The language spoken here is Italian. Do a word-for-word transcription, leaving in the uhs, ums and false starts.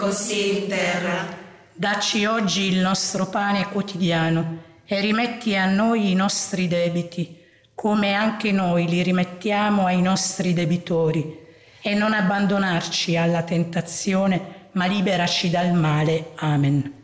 così in terra. Dacci oggi il nostro pane quotidiano e rimetti a noi i nostri debiti, come anche noi li rimettiamo ai nostri debitori, e non abbandonarci alla tentazione, ma liberaci dal male. Amen.